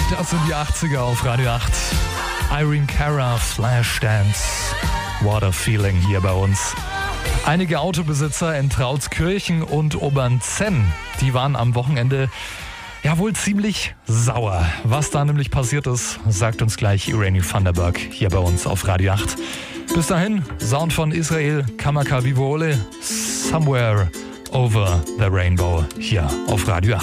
Das sind die 80er auf Radio 8. Irene Cara, Flashdance. What a feeling hier bei uns. Einige Autobesitzer in Trautskirchen und Obernzenn, die waren am Wochenende ja wohl ziemlich sauer. Was da nämlich passiert ist, sagt uns gleich Irene Vanderberg hier bei uns auf Radio 8. Bis dahin, Sound von Israel, Kamaka Vivole, Somewhere Over the Rainbow hier auf Radio 8.